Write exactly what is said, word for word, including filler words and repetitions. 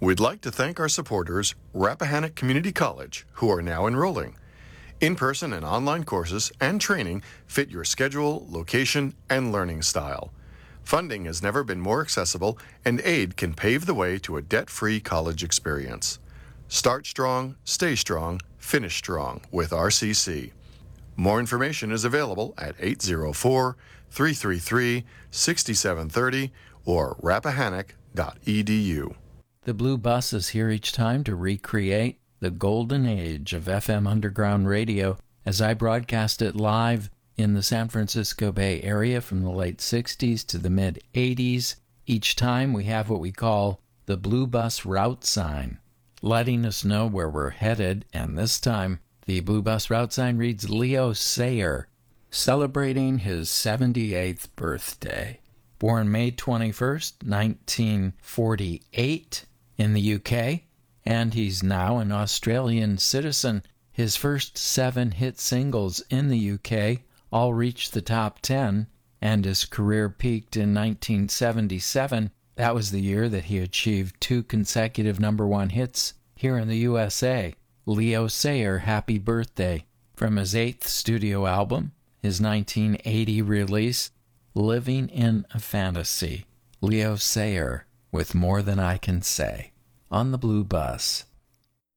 We'd like to thank our supporters, Rappahannock Community College, who are now enrolling. In-person and online courses and training fit your schedule, location, and learning style. Funding has never been more accessible, and aid can pave the way to a debt-free college experience. Start strong, stay strong, finish strong with R C C. More information is available at eight zero four, three three three, six seven three zero or rappahannock dot e d u. The Blue Bus is here each time to recreate the golden age of F M underground radio as I broadcast it live in the San Francisco Bay Area from the late sixties to the mid-eighties. Each time we have what we call the Blue Bus route sign, letting us know where we're headed, and this time the Blue Bus route sign reads Leo Sayer, celebrating his seventy-eighth birthday. Born May twenty-first, nineteen forty-eight in the U K, and he's now an Australian citizen. His first seven hit singles in the U K all reached the top ten, and his career peaked in nineteen seventy-seven. That was the year that he achieved two consecutive number one hits here in the U S A. Leo Sayer, happy birthday. From his eighth studio album, his nineteen eighty release, Living in a Fantasy, Leo Sayer with More Than I Can Say on the Blue Bus.